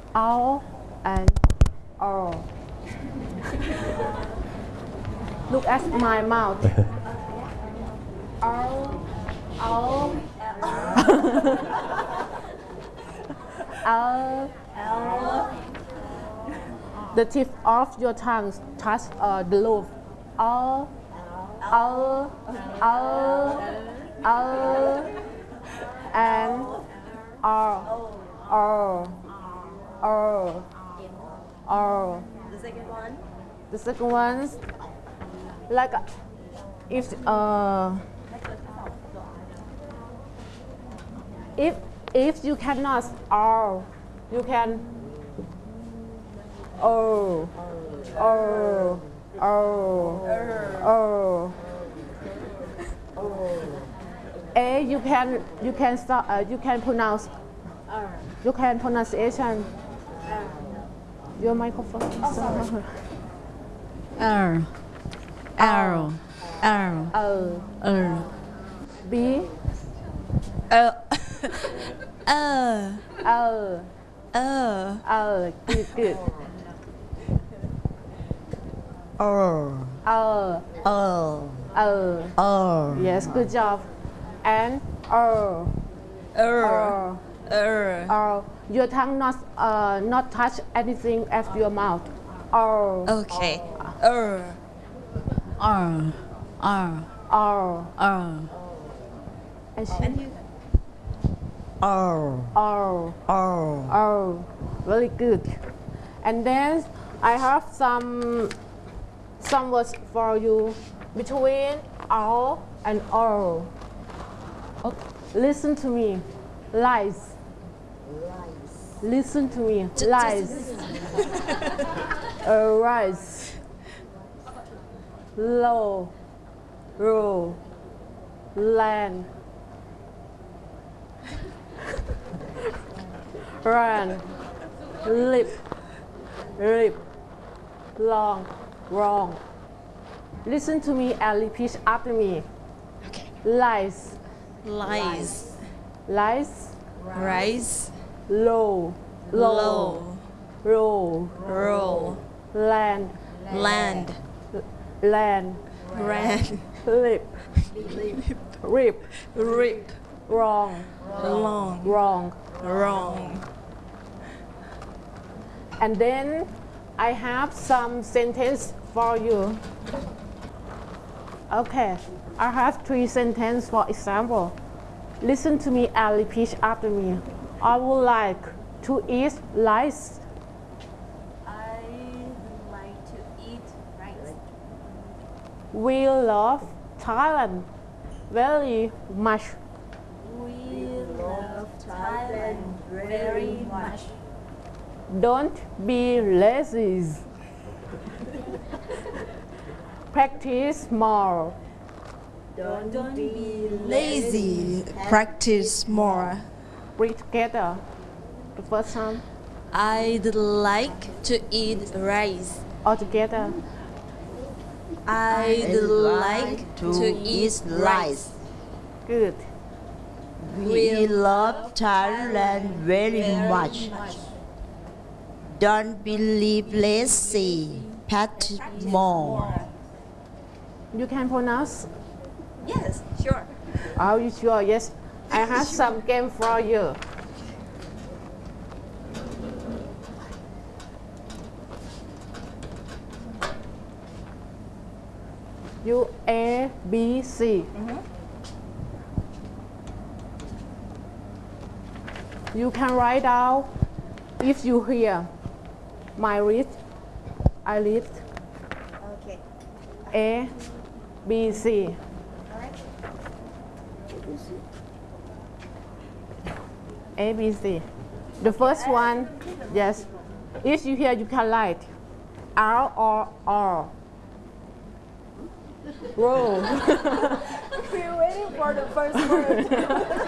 R and R. Look at my mouth. R, R, L, L. The tip of your tongue touch the roof. R, R, R, R, and R, R, R, R. The second one? The second one, like if if you cannot R, you can O, O, O, O. A you can pronounce you can pronunciation your microphone. R R R R B good yes, good job. And your tongue not touch anything at your mouth. Okay. R R And you? very good. And then I have some words for you between R and R. Okay. Listen to me. Lies. Listen to me. Lies. Rise. Low. Row. Land. Run. Lip. Rip. Long. Wrong. Listen to me and repeat after me. Okay. Lies. Lies. Lies. Rise. Low. Low. Roll. Roll. Land. Land. Land. Ran. Lip. Rip. Rip. Wrong. Long. Wrong. Wrong. And then I have some sentence for you. Okay, I have 3 sentences for example. Listen to me and repeat after me. I would like to eat rice. I like to eat rice. We love Thailand very much. We love Thailand very much. Don't be lazy. Practice more. Don't be Lazy. Practice more. Breathe together. The first time. I'd like to eat rice. All together. I'd like to eat rice. Good. We love Thailand very much. Don't believe lazy. Practice more. You can pronounce. Yes, sure. Are you sure? Yes. I have some game for you. You A, B, C. You can write down if you hear my read. I read Okay. A, B, C. All right. A, B, C. The first one, yes. If you hear, you can write R or R. Roll. We're waiting for the first word.